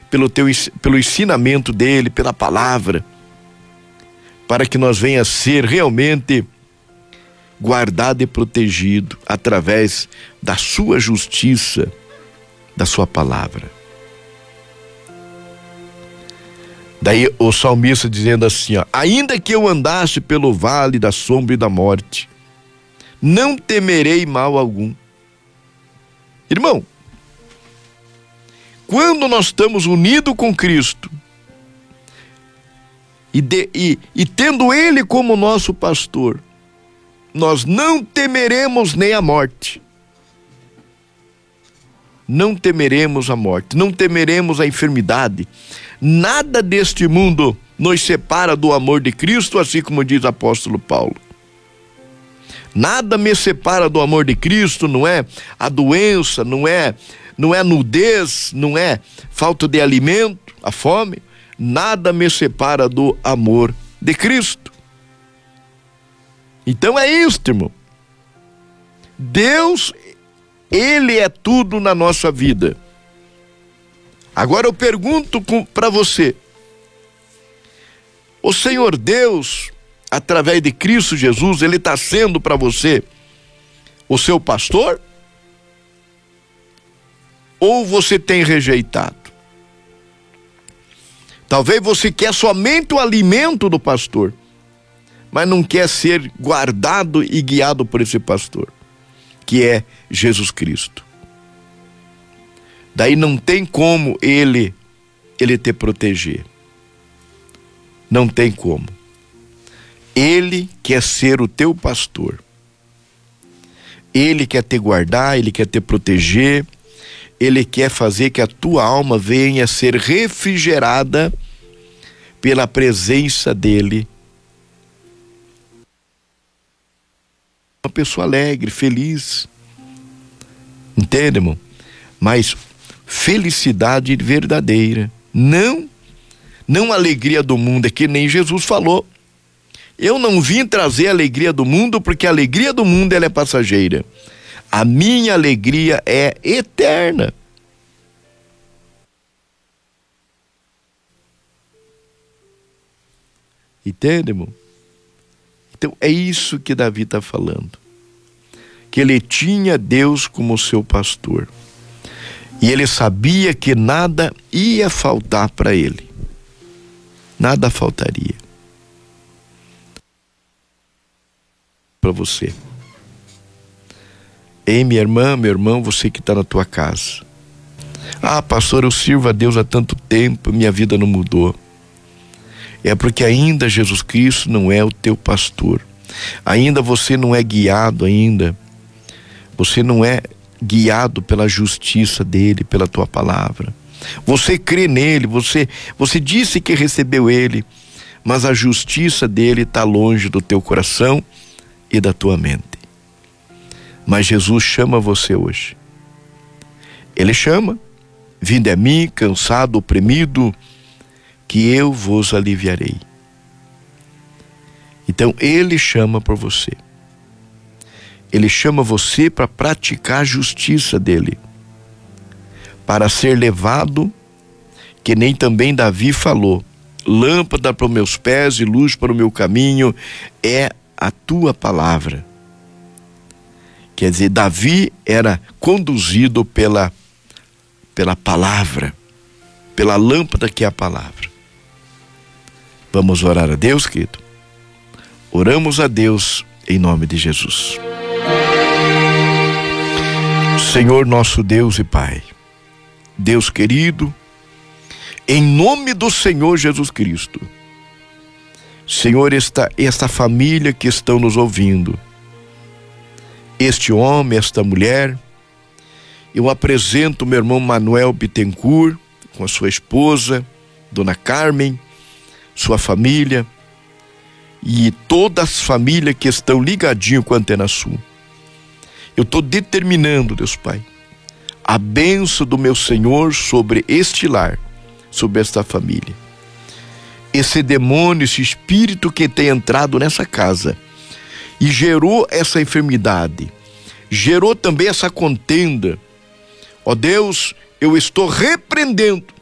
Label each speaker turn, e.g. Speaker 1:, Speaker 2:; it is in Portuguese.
Speaker 1: pelo ensinamento dele, pela palavra, para que nós venha a ser realmente guardado e protegido através da sua justiça, da sua palavra. Daí o salmista dizendo assim, ainda que eu andasse pelo vale da sombra e da morte, não temerei mal algum. Irmão, quando nós estamos unidos com Cristo e tendo Ele como nosso pastor, nós não temeremos nem a morte. Não temeremos a morte, não temeremos a enfermidade. Nada deste mundo nos separa do amor de Cristo, assim como diz o apóstolo Paulo. Nada me separa do amor de Cristo, não é a doença, não é a nudez, não é falta de alimento, a fome. Nada me separa do amor de Cristo. Então é isto, irmão. Deus, Ele é tudo na nossa vida. Agora eu pergunto para você: o Senhor Deus, através de Cristo Jesus, Ele está sendo para você o seu pastor? Ou você tem rejeitado? Talvez você quer somente o alimento do pastor, mas não quer ser guardado e guiado por esse pastor, que é Jesus Cristo. Daí não tem como ele te proteger. Não tem como. Ele quer ser o teu pastor. Ele quer te guardar, Ele quer te proteger. Ele quer fazer que a tua alma venha a ser refrigerada pela presença dEle. Uma pessoa alegre, feliz. Entende, irmão? Mas felicidade verdadeira. Não a alegria do mundo, é que nem Jesus falou. Eu não vim trazer a alegria do mundo, porque a alegria do mundo ela é passageira. A minha alegria é eterna. Entende, irmão? Então é isso que Davi está falando. Que ele tinha Deus como seu pastor. E ele sabia que nada ia faltar para ele. Nada faltaria. Para você. Ei, minha irmã, meu irmão, você que está na tua casa. Ah, pastor, eu sirvo a Deus há tanto tempo, minha vida não mudou. É porque ainda Jesus Cristo não é o teu pastor. Ainda você não é guiado ainda. Você não é guiado pela justiça dele, pela tua palavra. Você crê nele, você disse que recebeu ele, mas a justiça dele está longe do teu coração e da tua mente. Mas Jesus chama você hoje. Ele chama: vinde a mim, cansado, oprimido, que eu vos aliviarei. Então ele chama por você. Ele chama você para praticar a justiça dele, para ser levado, que nem também Davi falou: lâmpada para os meus pés e luz para o meu caminho é a tua palavra. Quer dizer, Davi era conduzido pela palavra, pela lâmpada que é a palavra. Vamos orar a Deus, querido? Oramos a Deus em nome de Jesus. Senhor nosso Deus e Pai, Deus querido, em nome do Senhor Jesus Cristo, Senhor, esta família que estão nos ouvindo, este homem, esta mulher, eu apresento meu irmão Manuel Bittencourt, com a sua esposa, Dona Carmen, sua família, e todas as famílias que estão ligadinho com a Antena Sul. Eu estou determinando, Deus Pai, a bênção do meu Senhor sobre este lar, sobre esta família. Esse demônio, esse espírito que tem entrado nessa casa e gerou essa enfermidade, gerou também essa contenda, ó Deus, eu estou repreendendo